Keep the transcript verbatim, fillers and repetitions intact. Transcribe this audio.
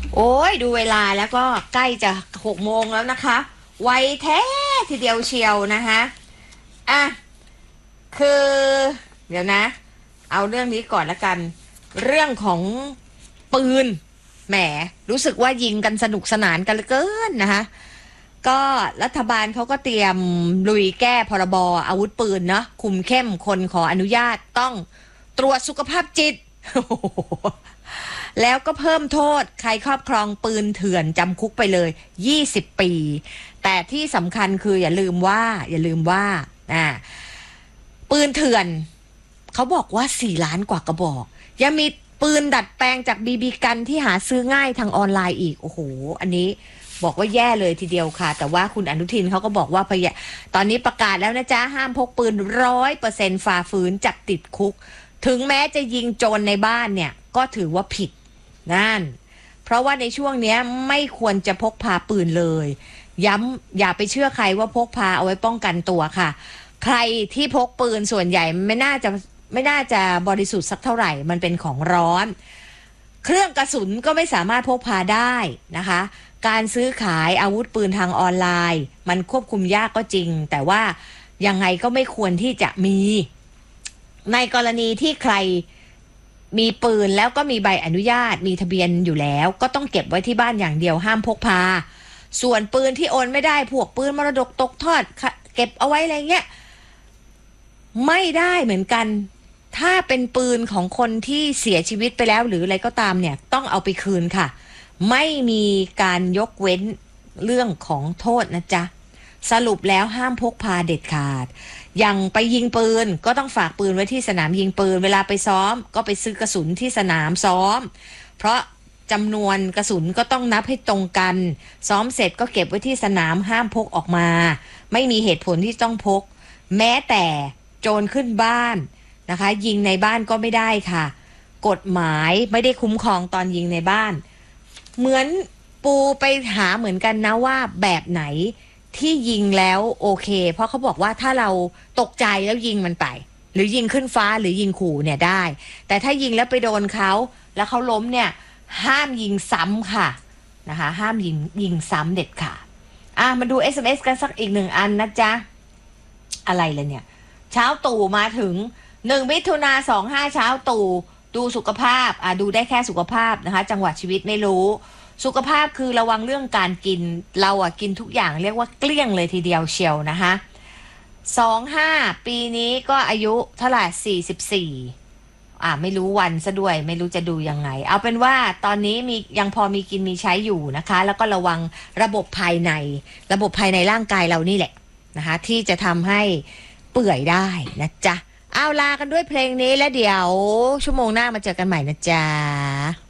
โอ้ยดูเวลาแล้วก็ใกล้จะหกโมงแล้วนะคะไวแท้ทีเดียวเชียวนะคะอ่ะคือเดี๋ยวนะ เอาเรื่องนี้ก่อนละกัน เรื่องของปืนแหมรู้สึกว่ายิงกันสนุกสนานกันเหลือเกินนะคะก็รัฐบาลเขาก็เตรียมลุยแก้พรบอาวุธปืนเนาะคุมเข้มคนขออนุญาตต้องตรวจสุขภาพจิต แล้วก็เพิ่มโทษใครครอบครองปืนเถื่อนจำคุกไปเลยยี่สิบปีแต่ที่สำคัญคืออย่าลืมว่าอย่าลืมว่าอ่าปืนเถื่อนเขาบอกว่าสี่ล้านกว่ากระบอกยังมีปืนดัดแปลงจากบีบีกันที่หาซื้อง่ายทางออนไลน์อีกโอ้โหอันนี้บอกว่าแย่เลยทีเดียวค่ะแต่ว่าคุณอนุทินเขาก็บอกว่าพยตอนนี้ประกาศแล้วนะจ๊ะห้ามพกปืนร้อยเปอร์เซ็นต์ฝ่าฝืนจับติดคุกถึงแม้จะยิงโจรในบ้านเนี่ยก็ถือว่าผิดนั่นเพราะว่าในช่วงนี้ไม่ควรจะพกพาปืนเลยย้ำอย่าไปเชื่อใครว่าพกพาเอาไว้ป้องกันตัวค่ะใครที่พกปืนส่วนใหญ่ไม่น่าจะไม่น่าจะบริสุทธิ์สักเท่าไหร่มันเป็นของร้อนเครื่องกระสุนก็ไม่สามารถพกพาได้นะคะการซื้อขายอาวุธปืนทางออนไลน์มันควบคุมยากก็จริงแต่ว่ายังไงก็ไม่ควรที่จะมีในกรณีที่ใครมีปืนแล้วก็มีใบอนุญาตมีทะเบียนอยู่แล้วก็ต้องเก็บไว้ที่บ้านอย่างเดียวห้ามพกพาส่วนปืนที่โอนไม่ได้พวกปืนมรดกตกทอดเก็บเอาไว้อะไรเงี้ยไม่ได้เหมือนกันถ้าเป็นปืนของคนที่เสียชีวิตไปแล้วหรืออะไรก็ตามเนี่ยต้องเอาไปคืนค่ะไม่มีการยกเว้นเรื่องของโทษนะจ๊ะสรุปแล้วห้ามพกพาเด็ดขาดอย่างไปยิงปืนก็ต้องฝากปืนไว้ที่สนามยิงปืนเวลาไปซ้อมก็ไปซื้อกระสุนที่สนามซ้อมเพราะจำนวนกระสุนก็ต้องนับให้ตรงกันซ้อมเสร็จก็เก็บไว้ที่สนามห้ามพกออกมาไม่มีเหตุผลที่ต้องพกแม้แต่โจรขึ้นบ้านนะคะยิงในบ้านก็ไม่ได้ค่ะกฎหมายไม่ได้คุ้มครองตอนยิงในบ้านเหมือนปูไปหาเหมือนกันนะว่าแบบไหนที่ยิงแล้วโอเคเพราะเขาบอกว่าถ้าเราตกใจแล้วยิงมันไปหรือยิงขึ้นฟ้าหรือยิงขู่เนี่ยได้แต่ถ้ายิงแล้วไปโดนเขาแล้วเขาล้มเนี่ยห้ามยิงซ้ำค่ะนะคะห้ามยิงยิงซ้ำเด็ดขาดอ่ะมาดู เอส เอ็ม เอส กันสักอีกหนึ่งอันนะจ๊ะอะไรเลยเนี่ยเช้าตู่มาถึงหนึ่งมิถุนาสองห้าเช้าตู่ดูสุขภาพอ่ะดูได้แค่สุขภาพนะคะจังหวะชีวิตไม่รู้สุขภาพคือระวังเรื่องการกินเราอ่ะกินทุกอย่างเรียกว่าเกลี้ยงเลยทีเดียวเชียวนะคะสองห้าปีนี้ก็อายุเท่าไหร่สี่สิบสี่อ่าไม่รู้วันซะด้วยไม่รู้จะดูยังไงเอาเป็นว่าตอนนี้มียังพอมีกินมีใช้อยู่นะคะแล้วก็ระวังระบบภายในระบบภายในร่างกายเรานี่แหละนะคะที่จะทำให้เปื่อยได้นะจ๊ะเอาลากันด้วยเพลงนี้แล้วเดี๋ยวชั่วโมงหน้ามาเจอกันใหม่นะจ๊ะ